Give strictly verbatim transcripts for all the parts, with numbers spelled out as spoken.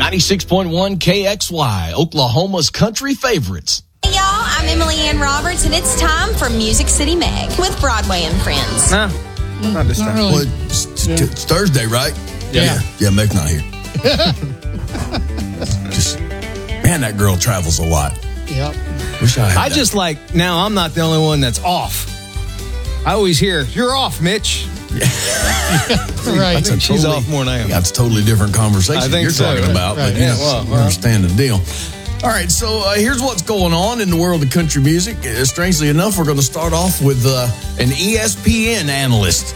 ninety-six point one K X Y, Oklahoma's country favorites. Hey, y'all, I'm Emily Ann Roberts, and it's time for Music City Meg with Broadway and Friends. Nah, not this time. Really. Well, it's, it's, it's Thursday, right? Yeah. Yeah, yeah Meg's not here. Just, man, that girl travels a lot. Yep. Wish I had I that. just like, now I'm not the only one that's off. I always hear, you're off, Mitch. Right. That's a She's totally- off more than I am. That's a totally different conversation I think you're so. talking about, Right. but you, Yeah, know, well, you well. understand the deal. All right, so uh, here's what's going on in the world of country music. Uh, strangely enough, we're going to start off with uh, an E S P N analyst.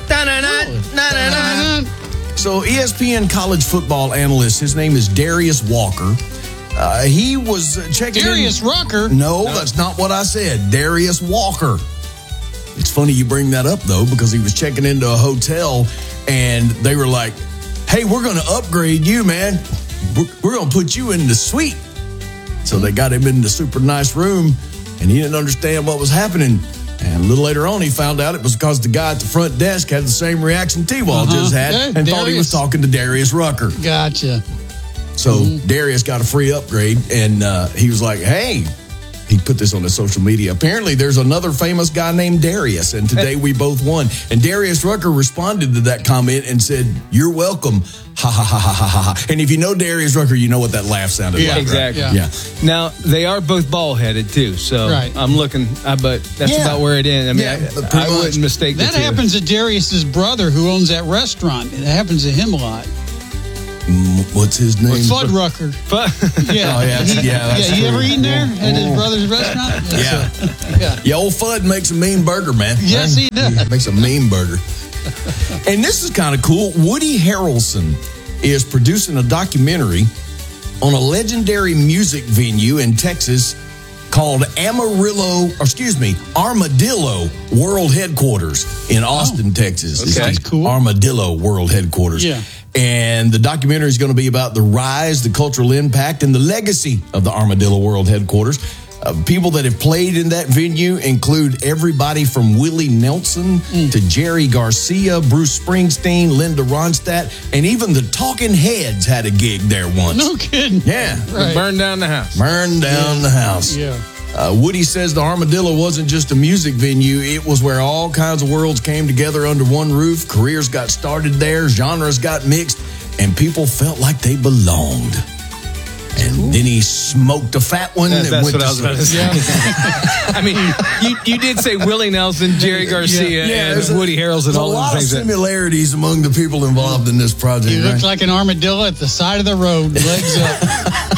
So E S P N college football analyst, his name is Darius Walker. Uh, he was uh, checking Darius in. Rucker. No, that's not what I said. Darius Walker. It's funny you bring that up, though, because he was checking into a hotel, and they were like, hey, we're going to upgrade you, man. We're, we're going to put you in the suite. So they got him in the super nice room, and he didn't understand what was happening. And a little later on, he found out it was because the guy at the front desk had the same reaction T-Wall Uh-huh. just had Yeah, and thought he was Darius. talking to Darius Rucker. Gotcha. So Mm-hmm. Darius got a free upgrade, and uh, he was like, hey, he put this on his social media. Apparently, there's another famous guy named Darius, and today we both won. And Darius Rucker responded to that comment and said, you're welcome. Ha, ha, ha, ha, ha, ha, ha. And if you know Darius Rucker, you know what that laugh sounded Yeah, like. exactly. Right? Yeah. Yeah. Now, they are both ball-headed, too, so Right. I'm looking, uh, but that's Yeah. about where it ends. I mean, Yeah, I, pretty I much. wouldn't mistake the That two. happens to Darius's brother who owns that restaurant. It happens to him a lot. Mm, What's his name? Fuddrucker. But, Yeah. Oh, yeah, that's- He- yeah, that's yeah, you true. ever eaten there at his brother's restaurant? Yeah. Yeah. Yeah, old Fudd makes a mean burger, man. Yes, he does. Makes a mean burger. And this is kind of cool. Woody Harrelson is producing a documentary on a legendary music venue in Texas called Amarillo, or excuse me, Armadillo World Headquarters in Austin, Texas. It's Okay. the Cool. Armadillo World Headquarters. Yeah. And the documentary is going to be about the rise, the cultural impact, and the legacy of the Armadillo World Headquarters. Uh, people that have played in that venue include everybody from Willie Nelson to Jerry Garcia, Bruce Springsteen, Linda Ronstadt, and even the Talking Heads had a gig there once. No kidding. Yeah. Right. burn down the house. Burn down the house. Yeah. Uh, Woody says the Armadillo wasn't just a music venue. It was where all kinds of worlds came together under one roof. Careers got started there. Genres got mixed. And people felt like they belonged. And then he smoked a fat one. That- and that's went what I was about to say. Yeah. I mean, you, you did say Willie Nelson, Jerry Garcia, and there's a- Woody Harrelson, There's a all lot of those things. that- similarities among the people involved in this project. He right? looks like an armadillo at the side of the road, legs up.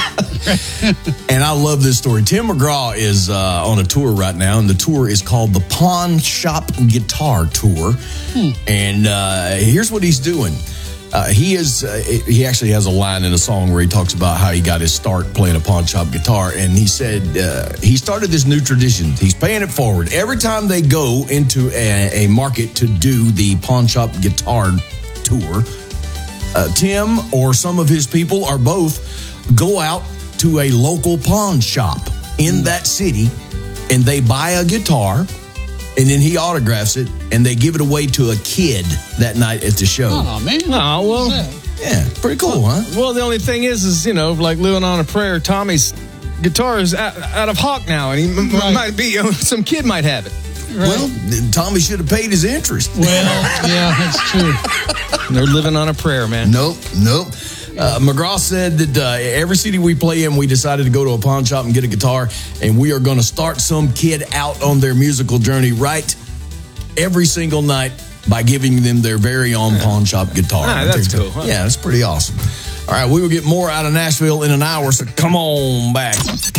And I love this story. Tim McGraw is uh, on a tour right now, and the tour is called the Pawn Shop Guitar Tour. Hmm. And uh, here's what he's doing. Uh, he is. Uh, he actually has a line in a song where he talks about how he got his start playing a pawn shop guitar, and he said uh, he started this new tradition. He's paying it forward every time they go into a, a market to do the pawn shop guitar tour. Uh, Tim or some of his people or both go out to a local pawn shop in that city, and they buy a guitar, and then he autographs it, and they give it away to a kid that night at the show. Oh, man. Oh, well, Yeah, pretty cool, huh? well, the only thing is, is, you know, like living on a prayer, Tommy's guitar is out, out of hawk now, and he m- Right. might be, some kid might have it. Well, Tommy should have paid his interest. Well, yeah, that's true. They're living on a prayer, man. Nope, nope. Uh, McGraw said that uh, every city we play in, we decided to go to a pawn shop and get a guitar, and we are going to start some kid out on their musical journey right every single night by giving them their very own pawn shop guitar. Ah, that's cool, huh? Yeah, that's pretty awesome. All right, we will get more out of Nashville in an hour, so come on back.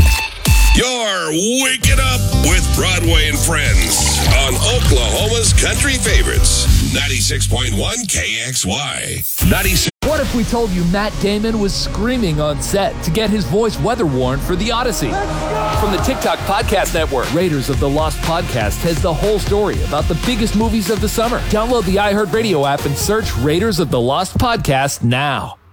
You're waking up with Broadway and Friends on Oklahoma's country favorites. ninety-six point one K X Y. ninety-six. What if we told you Matt Damon was screaming on set to get his voice weather worn for The Odyssey? From the TikTok Podcast Network, Raiders of the Lost Podcast has the whole story about the biggest movies of the summer. Download the iHeartRadio app and search Raiders of the Lost Podcast now.